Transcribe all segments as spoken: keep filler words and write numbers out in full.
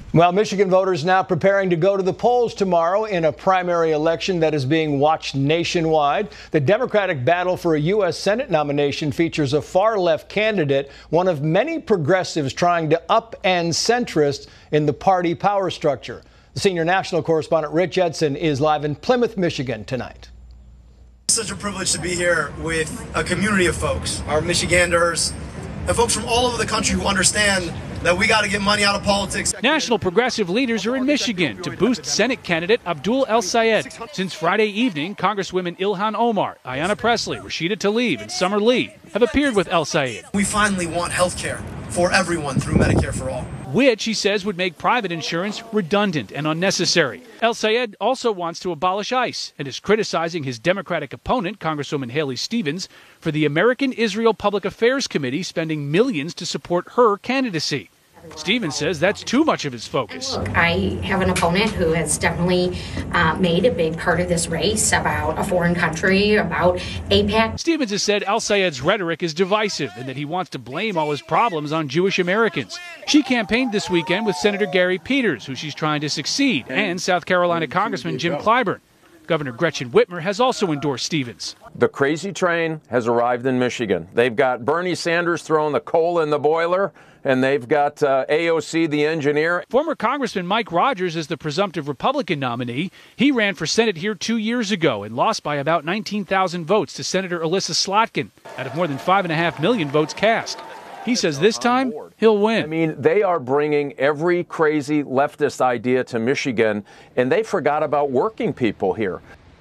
Well, Michigan voters now preparing to go to the polls tomorrow in a primary election that is being watched nationwide. The Democratic battle for a U S Senate nomination features a far-left candidate, one of many progressives trying to upend centrists in the party power structure. The senior national correspondent Rich Edson is live in Plymouth, Michigan tonight. It's such a privilege to be here with a community of folks, our Michiganders, and folks from all over the country who understand that we got to get money out of politics. National progressive leaders are in Michigan to boost Senate candidate Abdul El-Sayed. Since Friday evening, Congresswomen Ilhan Omar, Ayanna Pressley, Rashida Tlaib, and Summer Lee have appeared with El-Sayed. We finally want health care for everyone through Medicare for All, which he says would make private insurance redundant and unnecessary. El-Sayed also wants to abolish ICE and is criticizing his Democratic opponent, Congresswoman Haley Stevens, for the American Israel Public Affairs Committee spending millions to support her candidacy. Stevens says that's too much of his focus. Look, I have an opponent who has definitely uh, made a big part of this race about a foreign country, about AIPAC. Stevens has said El-Sayed's rhetoric is divisive and that he wants to blame all his problems on Jewish Americans. She campaigned this weekend with Senator Gary Peters, who she's trying to succeed, and South Carolina Congressman Jim Clyburn. Governor Gretchen Whitmer has also endorsed Stevens. The crazy train has arrived in Michigan. They've got Bernie Sanders throwing the coal in the boiler, and they've got uh, A O C, the engineer. Former Congressman Mike Rogers is the presumptive Republican nominee. He ran for Senate here two years ago and lost by about nineteen thousand votes to Senator Alyssa Slotkin out of more than five and a half million votes cast. He says this time he'll win. I mean, they are bringing every crazy leftist idea to Michigan, and they forgot about working people here.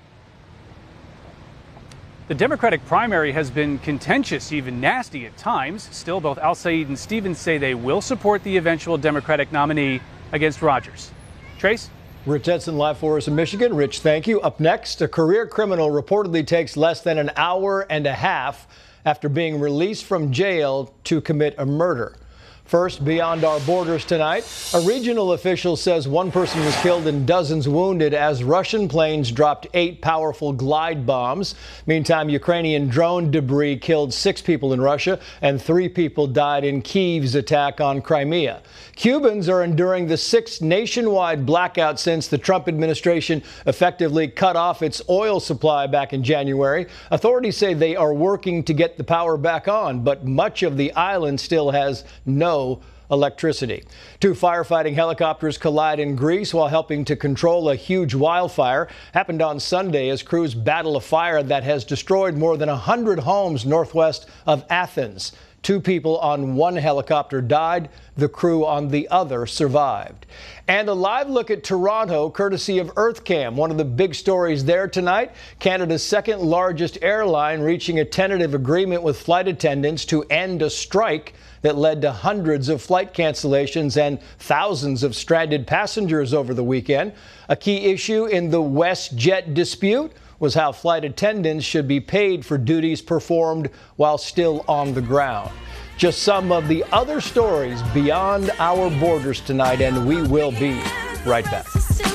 The Democratic primary has been contentious, even nasty at times. Still, both El-Sayed and Stevens say they will support the eventual Democratic nominee against Rogers. Trace? Rich Edson live for us in Michigan. Rich, thank you. Up next, a career criminal reportedly takes less than an hour and a half after being released from jail to commit a murder. First, beyond our borders tonight, a regional official says one person was killed and dozens wounded as Russian planes dropped eight powerful glide bombs. Meantime, Ukrainian drone debris killed six people in Russia and three people died in Kyiv's attack on Crimea. Cubans are enduring the sixth nationwide blackout since the Trump administration effectively cut off its oil supply back in January. Authorities say they are working to get the power back on, but much of the island still has no electricity. Two firefighting helicopters collide in Greece while helping to control a huge wildfire. Happened on Sunday as crews battle a fire that has destroyed more than one hundred homes northwest of Athens. Two people on one helicopter died. The crew on the other survived. And a live look at Toronto, courtesy of EarthCam. One of the big stories there tonight, Canada's second largest airline reaching a tentative agreement with flight attendants to end a strike that led to hundreds of flight cancellations and thousands of stranded passengers over the weekend. A key issue in the WestJet dispute was how flight attendants should be paid for duties performed while still on the ground. Just some of the other stories beyond our borders tonight, and we will be right back.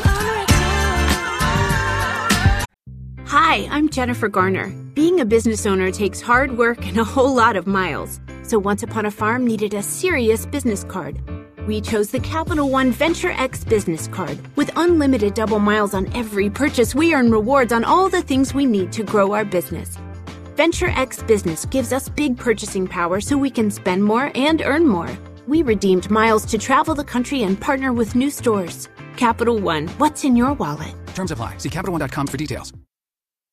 Hi, I'm Jennifer Garner. Being a business owner takes hard work and a whole lot of miles. So Once Upon a Farm needed a serious business card. We chose the Capital One Venture X business card. With unlimited double miles on every purchase, we earn rewards on all the things we need to grow our business. Venture X Business gives us big purchasing power so we can spend more and earn more. We redeemed miles to travel the country and partner with new stores. Capital One, what's in your wallet? Terms apply. See Capital One dot com for details.